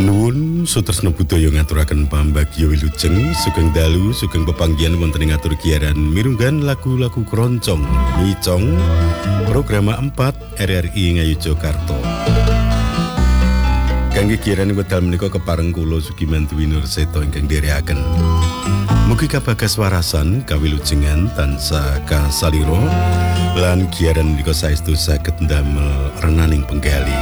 Nuwun sutresna budaya ngaturaken pambagya wilujeng sugeng dalu sugeng pepanggihan wonten ing atur giaran mirunggan lagu-lagu keroncong micong program 4 RRI Ngayogyakarta. Kangge giaran wedal menika kepareng kula Sugimanti Nurseta ingkang dherekaken. Mugi kabagas warasan kawilujengan tansah kasalira lan giaran menika saestu saged ndamel renaning penggali.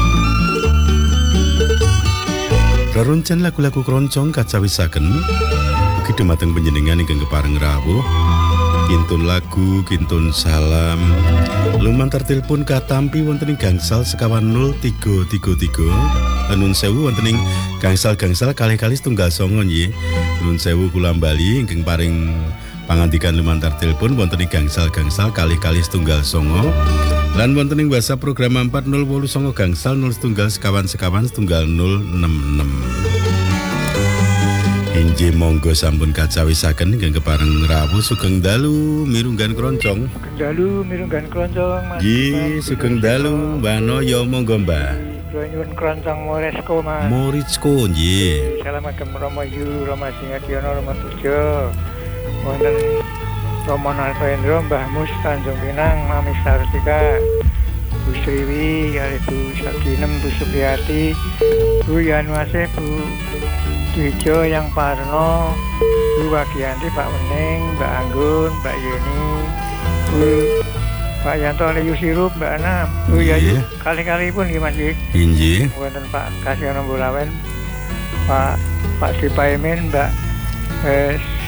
Reruncen lagu-lagu keroncong kacawisaken ugi dumateng panjenengan ingkang kepareng rawuh kintun lagu, kintun salam lumantar telepon katampi wonten ing gangsal sekawan 0333 nun sewu wonten ing gangsal-gangsal kalih-kalih setunggal songo nggih. Nun sewu kula bali ingkang paring pangandikan lumantar telepon wonten ing gangsal-gangsal kalih-kalih setunggal songo. Lan wonten ing WhatsApp program 4089 gangsal 01 sekawan 066. Injih monggo sampun kacawisaken ingkang kepareng rawuh sugeng dalu mirunggan keroncong. Dalu mirunggan keroncong Mas. Nggih, sugeng dalu Mbah Noyo monggo Mbah. Kula nyuwun keroncong Moresco Mas. Morisco nggih. Salamaken Rama Yu, Rama Singadiono, Rama Tujo. Wonten Romo Nartoendro, Mbah Mus Tanjung Pinang, Mami Sartika, Bu Sriwi, Bu Sakinem, Bu Supriyati, Bu Yanwase, Bu Dwijo, Yang Parno, Bu Wagianti, Pak Wening, Mbak Anggun, Mbak Yeni, Bu Pak Yanto Leyu Sirup, Mbak Ana, Bu Yayu, kali-kali pun gimana sih? Injih. Wonten Pak Kasyono Bulawen, Pak Sipaimin, Mbak